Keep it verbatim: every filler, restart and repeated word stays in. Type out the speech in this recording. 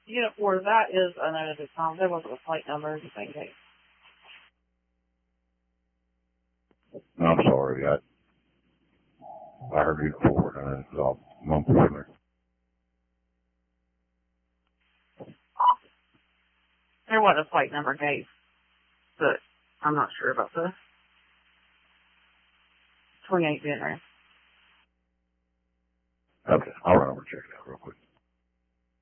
Unit four, that is unedited time. There wasn't a flight number or anything. No, I'm sorry. I, I heard you before, and it's all mumbled in there. There wasn't a flight number gave, but I'm not sure about the twenty-eight dinner. Okay, I'll run over and check it out real quick.